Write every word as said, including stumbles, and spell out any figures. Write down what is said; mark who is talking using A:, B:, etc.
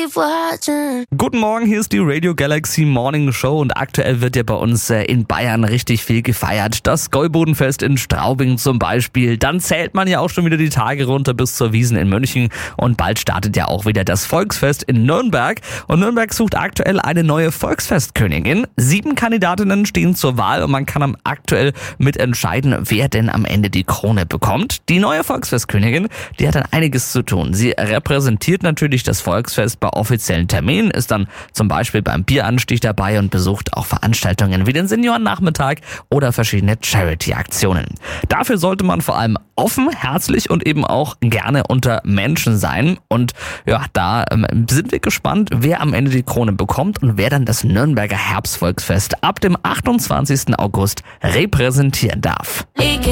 A: keep watching.
B: Guten Morgen, hier ist die Radio Galaxy Morning Show und aktuell wird ja bei uns äh, in Bayern richtig viel gefeiert. Das Gäubodenfest in Straubing zum Beispiel. Dann zählt man ja auch schon wieder die Tage runter bis zur Wiesn in München und bald startet ja auch wieder das Volksfest in Nürnberg. Und Nürnberg sucht aktuell eine neue Volksfestkönigin. Sieben Kandidatinnen stehen zur Wahl und man kann am aktuell mitentscheiden, wer denn am Ende die Krone bekommt. Die neue Volksfestkönigin, die hat dann einiges zu tun. Sie repräsentiert natürlich das Volksfest bei offiziellen Terminen, ist dann zum Beispiel beim Bieranstich dabei und besucht auch Veranstaltungen wie den Seniorennachmittag oder verschiedene Charity-Aktionen. Dafür sollte man vor allem offen, herzlich und eben auch gerne unter Menschen sein. Und ja, da ähm, sind wir gespannt, wer am Ende die Krone bekommt und wer dann das Nürnberger Herbstvolksfest ab dem achtundzwanzigsten August repräsentieren darf.